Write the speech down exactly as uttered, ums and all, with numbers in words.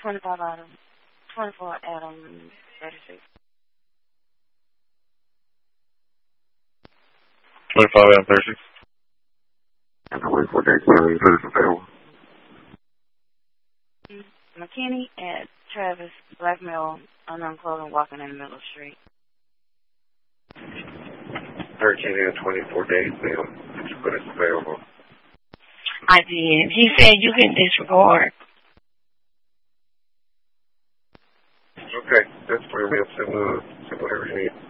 twenty-five Adam, twenty-four Adam, thirty-six. twenty-five Adam, thirty-six. And twenty-four days, Mary, thirty-six available. McKinney at Travis, blackmail, unknown clothing, walking in the middle of the street. thirteen and twenty-four days, ma'am. Did you put it available? I did. He said you can disregard. Okay, that's fine, ma'am. Send, uh, send whatever you need.